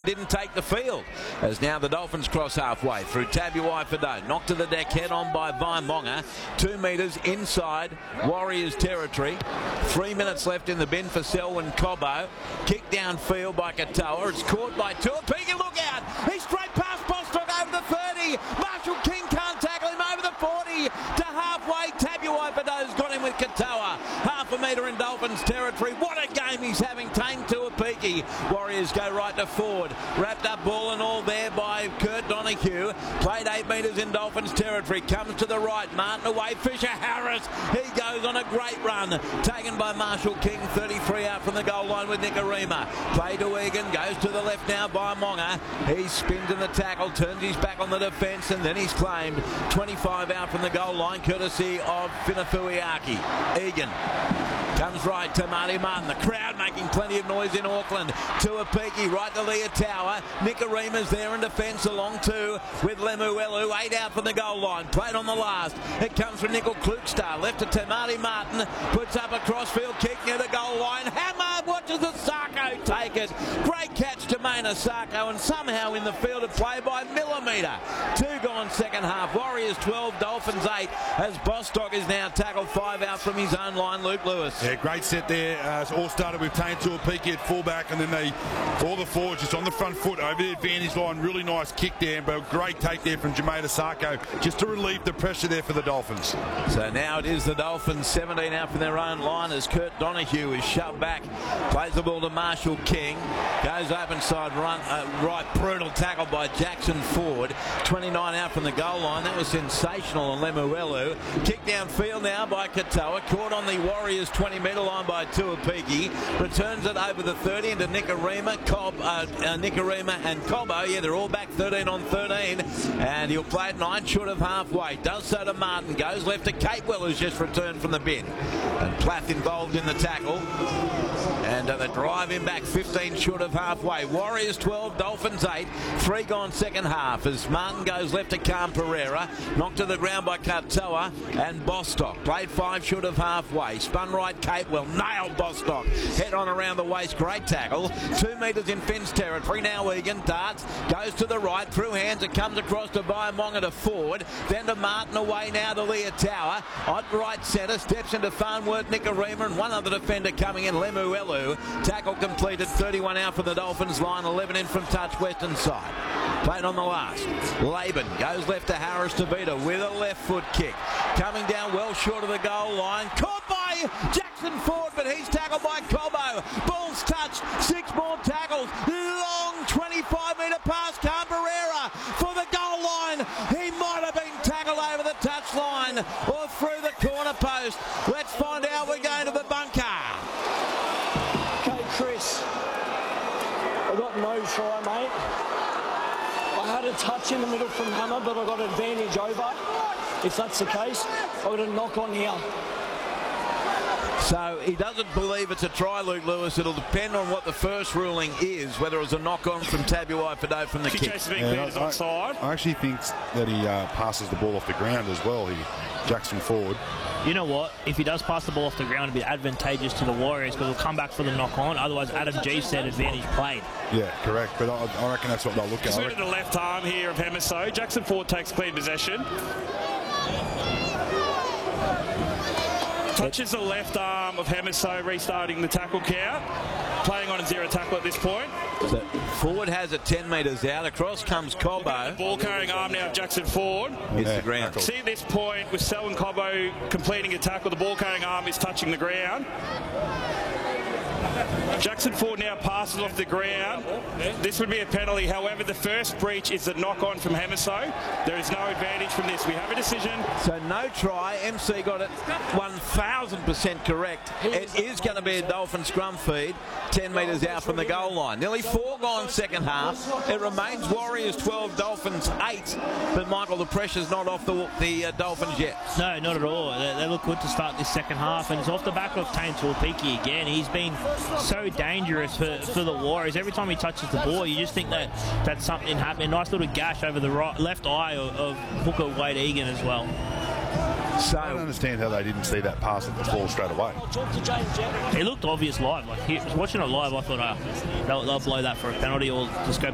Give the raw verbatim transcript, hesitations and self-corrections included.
didn't take the field. As now the Dolphins cross halfway through Tabuai-Fidow. Knocked to the deck, head on by Vaimonga. Two metres inside Warriors territory. Three minutes left in the bin for Selwyn Cobbo. Kick downfield by Katoa. It's caught by Tuapiki. Look out! He's straight past Bostock over the thirty. Marshall King can't tackle him over the forty. To halfway, Tabuai-Fidow's got him with Katoa. Half a metre in Dolphins territory. What a game he's having. Tane Tuapiki. Warriors go right to forward. Wrapped up ball and all there by Kurt Donahue. Played eight metres in Dolphins territory. Comes to the right. Martin away. Fisher Harris. He goes on a great run. Taken by Marshall King. thirty-three out from the goal line with Nikorima. Play to Egan. Goes to the left now by Monga. He spins in the tackle. Turns his back on the defence and then he's claimed. twenty-five out from the goal line courtesy of Finafuiaki. Egan comes right to Marty Martin. The crowd making plenty of noise in Auckland. Tuapiki right to Leah Tower. Nikorima's there in defence along two with Lemuelu. Eight out from the goal line. Played on the last. It comes from Nickel Klukstar. Left to Tamati Martin. Puts up a crossfield kick near the goal line. Hammer watches the Sarko take it. Great catch to Maina Sarko and somehow in the field of play by millimetre. Two gone second half. Warriors twelve, Dolphins eight as Bostock is now tackled five out from his own line. Luke Lewis. Yeah, great set there. Uh, it all started with Tane Tuapiki at fullback, and then they all the forwards just on the front foot over the advantage line. Really nice kick there, but a great take there from Jermaine Sarko just to relieve the pressure there for the Dolphins. So now it is the Dolphins seventeen out from their own line as Kurt Donahue is shoved back. Plays the ball to Marshall King. Goes open side run, uh, right, brutal tackle by Jackson Ford. twenty-nine out from the goal line. That was sensational on Lemuelu. Kick downfield now by Katoa. Caught on the Warriors twenty metre line by Tuapiki. Returns it over the thirty into Nikorima, Cobb, uh, uh, Nikorima and Cobbo. Yeah, they're all back thirteen on thirteen. And he'll play it nine short of halfway. Does so to Martin. Goes left to Capewell, who's just returned from the bin. And Plath involved in the tackle. And uh, they drive him back fifteen short of halfway. Warriors twelve, Dolphins eight. Three gone second half as Martin goes left to Cam Pereira. Knocked to the ground by Katoa and Bostock. Played five short of halfway. Spun right, Capewell. Nailed Bostock. Head on around the waist. Great tackle. Two metres in Finn's territory. Now Egan darts. Goes to the right. Through hands. It comes across to Vaimonga to Ford. Then to Martin away now to Leah Tower. On right centre. Steps into Farnworth, Nikorima and one other defender coming in. Lemuelu. Tackle completed. thirty-one out for the Dolphins line. eleven in from touch western side. Played on the last. Laban goes left to Harris Tavita with a left foot kick. Coming down well short of the goal line. Caught by Jackson Ford, but he's tackled by Cobbo. Ball's touched. Six more tackles. Long twenty-five metre pass. Camperera for the goal line. He might have been tackled over the touch line or through the corner post. Let's find out. We're going to the bunker. Okay, Chris. I got no try, mate. I had a touch in the middle from Hammer, but I got advantage over. If that's the case, I got a knock on here. So he doesn't believe it's a try, Luke Lewis. It'll depend on what the first ruling is, whether it was a knock-on from Tabuai-Fidow from the kick. Yeah, I, I actually think that he uh, passes the ball off the ground as well, he, Jackson Ford. You know what? If he does pass the ball off the ground, it'll be advantageous to the Warriors because he'll come back for the knock-on. Otherwise, Adam G said advantage played. Yeah, correct. But I, I reckon that's what they'll look at. Consider the left arm here of Hemiso. Jackson Ford takes clean possession. Touches the left arm of Hemiso, restarting the tackle count. Playing on a zero tackle at this point. So Ford has it ten metres out. Across comes Cobbo. Ball carrying arm now of Jackson Ford. It's yeah, the ground. See at this point with Selwyn Cobbo completing a tackle, the ball carrying arm is touching the ground. Jackson Ford now passes off the ground. This would be a penalty. However, the first breach is the knock-on from Hemiso. There is no advantage from this. We have a decision. So no try. M C got it one thousand percent correct. It is going to be a Dolphin scrum feed. ten metres out from the goal line. Nearly four gone second half. It remains Warriors twelve, Dolphins eight. But, Michael, the pressure's not off the, the uh, Dolphins yet. No, not at all. They, they look good to start this second half. And it's off the back of Tane Tuapiki again. He's been so dangerous for, for the Warriors. Every time he touches the ball, you just think that that's something happening. Nice little gash over the right, left eye of, of Booker Wade Egan as well. So I don't understand how they didn't see that pass at the ball straight away. It looked obvious live. Like he was watching it live, I thought, oh, they'll, they'll blow that for a penalty or just go